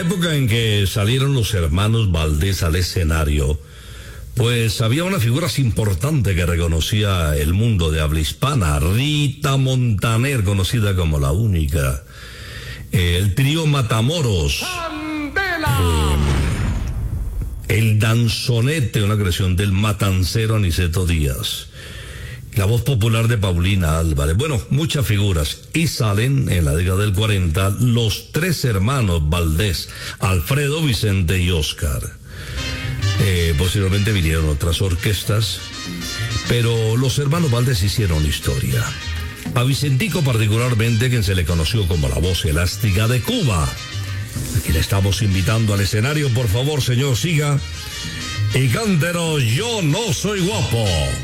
época en que salieron los hermanos Valdés al escenario, pues había una figura importante que reconocía el mundo de habla hispana, Rita Montaner, conocida como la única. El trío Matamoros. El Danzonete, una creación del matancero Aniceto Díaz. La voz popular de Paulina Álvarez. Bueno, muchas figuras. Y salen en la década del 40 los tres hermanos Valdés, Alfredo, Vicente y Oscar. Posteriormente vinieron otras orquestas, pero los hermanos Valdés hicieron historia. A Vicentico particularmente, quien se le conoció como la voz elástica de Cuba. Aquí le estamos invitando al escenario, por favor, señor, siga. Y cántenos Yo no soy guapo.